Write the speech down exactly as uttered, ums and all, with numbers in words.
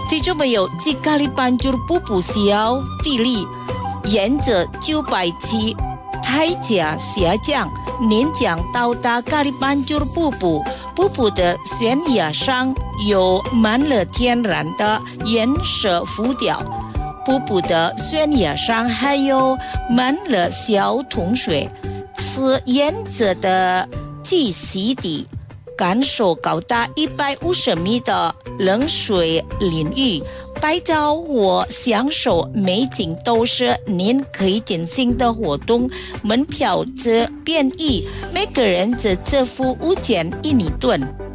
最终没有即咖喱班就步步小地利，沿着九百七台甲下降，年降到达咖喱班就步步，步步的悬崖上有满了天然的岩石浮雕，步步的悬崖上还有满了小桶水，此沿着的栖息地。感受高达一百五十米的冷水淋浴，拍照或享受美景都是您可以进行的活动，门票则便宜，每个人只支付五千印尼盾。